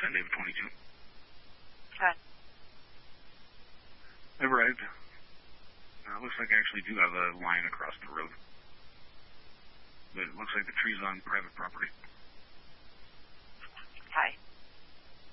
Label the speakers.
Speaker 1: 10 David 22.
Speaker 2: Okay.
Speaker 1: I've arrived. Looks like I actually do have a line across the road. But it looks like the tree's on private property.